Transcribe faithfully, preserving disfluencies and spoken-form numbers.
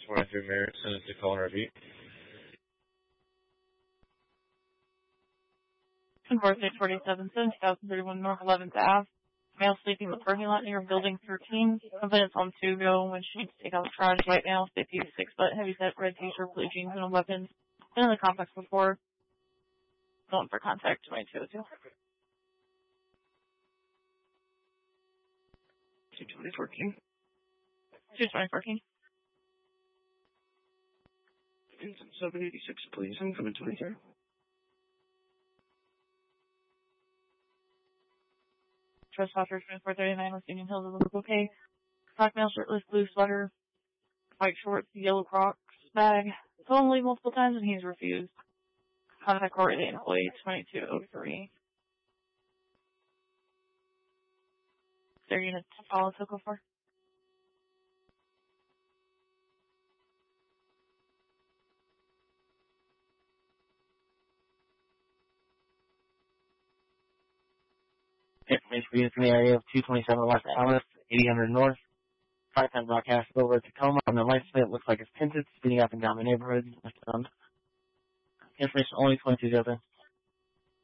twenty-three Marriott, send it to call and repeat. Converse eight forty-seven, seventy thousand thirty-one North eleventh Avenue. Male sleeping in the parking lot near Building thirteen. Evidence on two go when she needs to take out the trash. White male, safety six foot, heavy set, red t-shirt, blue jeans, and a weapon. Been in the complex before. Going for contact, twenty-two oh two. two twenty fourteen. two twenty fourteen. Vincent seven eighty-six, please. I'm coming twenty-three. Trespasser twenty-four thirty-nine West Union Hills of the okay. Black male, shirtless, blue sweater, white shorts, yellow Crocs bag. Told him to leave multiple times and he's refused. Contact court the employee twenty-two oh three. Is there units to follow so go for? Information for units in the area of two twenty-seven West Alice, eighty hundred North. Five time broadcast over Tacoma. On the license plate, it looks like it's tinted, speeding up and down the neighborhood. Information only twenty-two oh three.